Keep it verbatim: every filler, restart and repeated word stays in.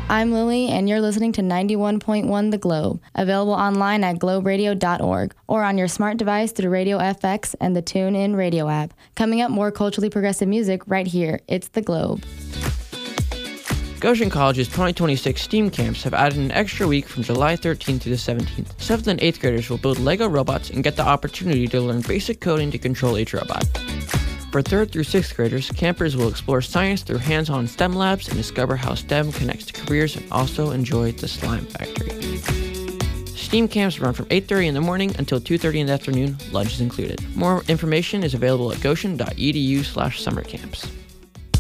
I'm Lily, and you're listening to ninety-one point one The Globe, available online at globe radio dot org or on your smart device through Radio F X and the TuneIn Radio app. Coming up, more culturally progressive music right here. It's The Globe. Goshen College's twenty twenty-six STEAM camps have added an extra week from July thirteenth to the seventeenth. seventh and eighth graders will build Lego robots and get the opportunity to learn basic coding to control each robot. For third through sixth graders, campers will explore science through hands-on STEM labs and discover how STEM connects to careers and also enjoy the slime factory. STEAM camps run from eight thirty in the morning until two thirty in the afternoon, lunch is included. More information is available at goshen dot e d u slash summer camps.